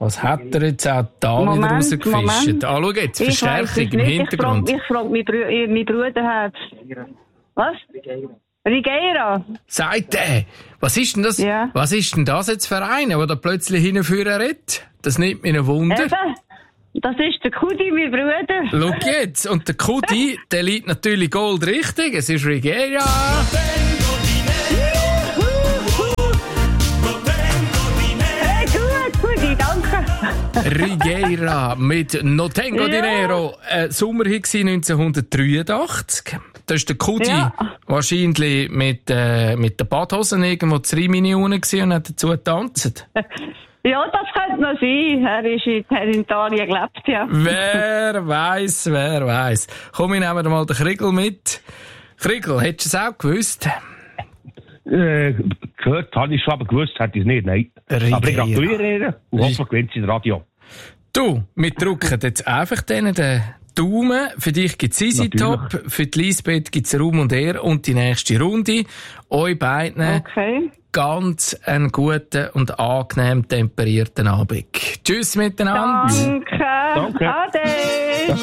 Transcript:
Was hat er jetzt auch da wieder rausgefischt? Ah, schau jetzt, Verstärkung im Hintergrund. Ich frage mein Bruder. Was? Rigeira. Sagt er. Was ist denn das? Ja. Was ist denn das jetzt für einer, der da plötzlich hinführen redet? Das nimmt mich ein Wunder. Eben. Das ist der Kudi, mein Bruder. Schau jetzt. Und der Kudi, der liegt natürlich Gold richtig. Es ist Rigeira. Hey, gut, Kudi, danke. Rigeira mit No Tengo Dinero. Sommerhit 1983. Da ist der Kudi wahrscheinlich mit den Badhosen irgendwo zu Rimini unten und hat dazu getanzt. Ja, das könnte noch sein. Er hat in Italien gelebt, ja. Wer weiss. Komm, ich nehme mal den Kriegel mit. Kriegel, hättest du es auch gewusst? Gehört habe ich schon, aber gewusst hätte ich es nicht, nein. Rigeira. Aber ich gratuliere ihr und hoffe, gewinnt sie in Radio. Du, wir drücken jetzt einfach denen den Daumen. Für dich gibt's Easy Top, für die Lisbeth gibt's Raum und Ehr und die nächste Runde. Euch beiden ganz einen guten und angenehm temperierten Abend. Tschüss miteinander. Danke. Ade.